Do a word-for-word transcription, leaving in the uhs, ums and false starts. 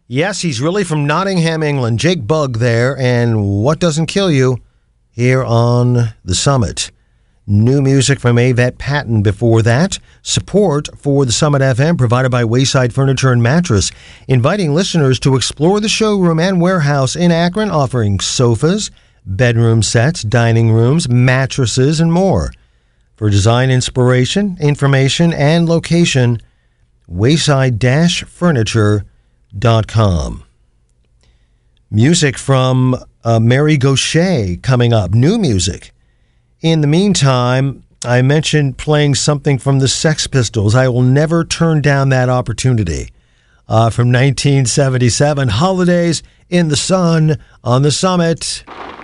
Yes, he's really from Nottingham, England. Jake Bugg there, and What Doesn't Kill You here on The Summit. New music from Avette Patton before that. Support for The Summit F M provided by Wayside Furniture and Mattress, inviting listeners to explore the showroom and warehouse in Akron, offering sofas, bedroom sets, dining rooms, mattresses, and more. For design inspiration, information, and location, wayside furniture dot com. Music from uh, Mary Gauthier coming up. New music. In the meantime, I mentioned playing something from the Sex Pistols. I will never turn down that opportunity. Uh, from nineteen seventy-seven, Holidays in the Sun on the Summit.